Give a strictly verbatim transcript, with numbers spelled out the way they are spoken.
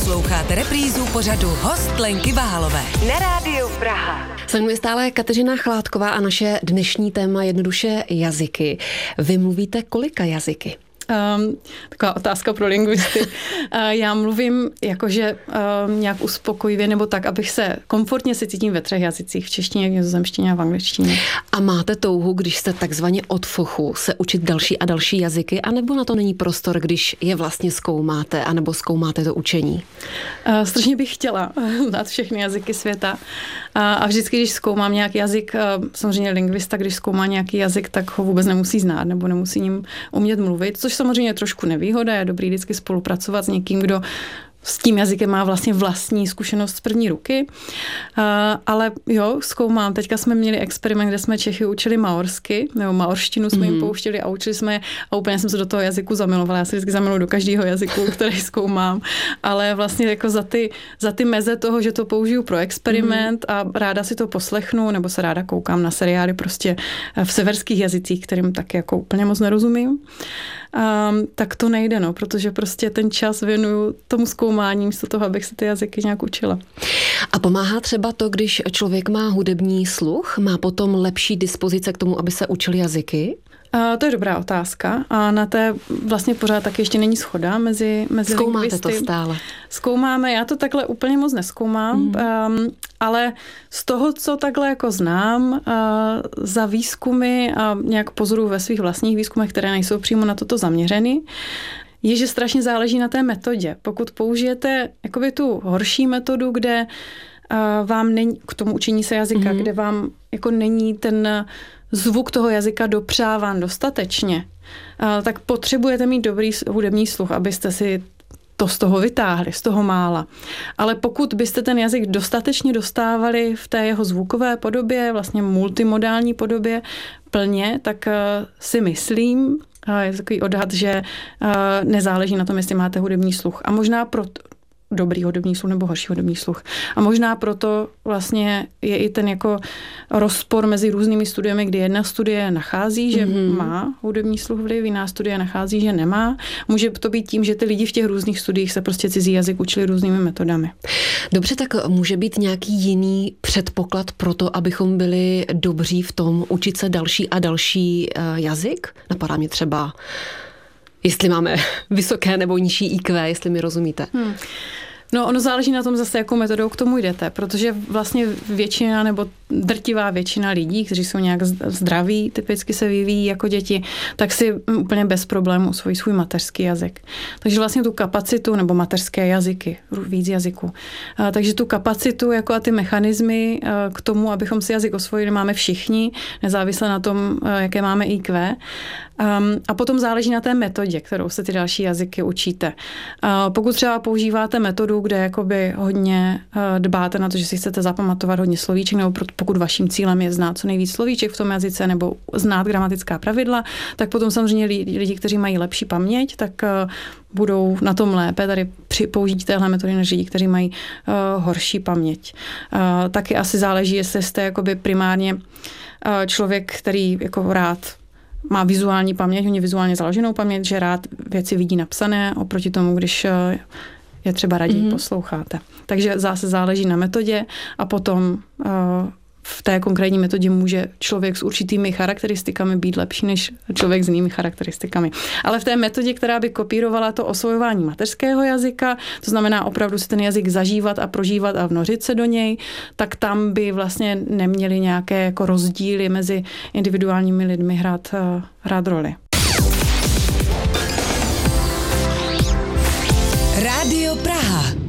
Posloucháte reprízu pořadu Host Lenky Váhalové na Rádiu Praha. Se mnou je stále Kateřina Chládková a naše dnešní téma jednoduše jazyky. Vy mluvíte kolika jazyky? Um, taková otázka pro lingvisty. Uh, já mluvím jakože um, nějak uspokojivě nebo tak, abych se komfortně se cítím ve třech jazycích, v češtině, v nizozemštině a v angličtině. A máte touhu, když jste takzvaně od fochu, se učit další a další jazyky, anebo na to není prostor, když je vlastně zkoumáte, anebo zkoumáte to učení? Uh, strašně bych chtěla znát všechny jazyky světa. Uh, a vždycky, když zkoumám nějaký jazyk, uh, samozřejmě lingvista, když zkoumá nějaký jazyk, tak ho vůbec nemusí znát nebo nemusí ním umět mluvit, což samozřejmě je trošku nevýhoda, je dobrý vždycky spolupracovat s někým, kdo s tím jazykem má vlastně vlastní zkušenost z první ruky. Uh, ale jo, zkoumám. Teďka jsme měli experiment, kde jsme Čechy učili maorsky, nebo maorštinu jsme mm. jim pouštěli a učili jsme a úplně jsem se do toho jazyku zamilovala. Já se vždycky zamiluju do každého jazyku, který zkoumám. Ale vlastně jako za ty, za ty meze toho, že to použiju pro experiment mm. a ráda si to poslechnu, nebo se ráda koukám na seriály prostě v severských jazycích, kterým taky jako úplně moc nerozumím. Um, tak to nejde, no, protože prostě ten čas věnuju tomu zkoumání místo toho, abych se ty jazyky nějak učila. A pomáhá třeba to, když člověk má hudební sluch, má potom lepší dispozice k tomu, aby se učil jazyky? Uh, to je dobrá otázka a na té vlastně pořád taky ještě není shoda mezi, mezi Zkoumáte lingvisty. to stále? Zkoumáme, já to takhle úplně moc nezkoumám, mm. um, ale z toho, co takhle jako znám uh, za výzkumy a nějak pozoruju ve svých vlastních výzkumech, které nejsou přímo na toto zaměřeny, je, že strašně záleží na té metodě. Pokud použijete jakoby tu horší metodu, kde uh, vám není, k tomu učení se jazyka, mm. kde vám jako není ten zvuk toho jazyka dopřáván dostatečně, tak potřebujete mít dobrý hudební sluch, abyste si to z toho vytáhli, z toho mála. Ale pokud byste ten jazyk dostatečně dostávali v té jeho zvukové podobě, vlastně multimodální podobě plně, tak si myslím, je takový odhad, že nezáleží na tom, jestli máte hudební sluch. A možná proto dobrý hudební sluch nebo horší hudební sluch. A možná proto vlastně je i ten jako rozpor mezi různými studiemi, kdy jedna studie nachází, že mm-hmm. má hudební sluch vliv, jiná studie nachází, že nemá. Může to být tím, že ty lidi v těch různých studiích se prostě cizí jazyk učili různými metodami. Dobře, tak může být nějaký jiný předpoklad pro to, abychom byli dobří v tom učit se další a další jazyk? Napadá mě třeba jestli máme vysoké nebo nižší í kvé, jestli mi rozumíte. Hmm. No, ono záleží na tom zase, jakou metodou k tomu jdete, protože vlastně většina nebo drtivá většina lidí, kteří jsou nějak zdraví, typicky se vyvíjí jako děti, tak si úplně bez problémů osvojí svůj mateřský jazyk. Takže vlastně tu kapacitu, nebo mateřské jazyky, víc jazyků. Takže tu kapacitu jako a ty mechanismy k tomu, abychom si jazyk osvojili, máme všichni, nezávisle na tom, jaké máme í kvé. Um, a potom záleží na té metodě, kterou se ty další jazyky učíte. Uh, pokud třeba používáte metodu, kde jakoby hodně uh, dbáte na to, že si chcete zapamatovat hodně slovíček, nebo pokud vaším cílem je znát co nejvíc slovíček v tom jazyce, nebo znát gramatická pravidla, tak potom samozřejmě lidi, kteří mají lepší paměť, tak uh, budou na tom lépe tady při použití téhle metody než lidi, kteří mají uh, horší paměť. Uh, taky asi záleží, jestli jste jakoby primárně uh, člověk, který jako rád má vizuální paměť, hodně vizuálně založenou paměť, že rád věci vidí napsané, oproti tomu, když je třeba raději mm-hmm. posloucháte. Takže zase záleží na metodě a potom uh, v té konkrétní metodě může člověk s určitými charakteristikami být lepší než člověk s jinými charakteristikami. Ale v té metodě, která by kopírovala to osvojování mateřského jazyka, to znamená opravdu si ten jazyk zažívat a prožívat a vnořit se do něj, tak tam by vlastně neměly nějaké jako rozdíly mezi individuálními lidmi hrát, uh, hrát roli. Rádio Praha.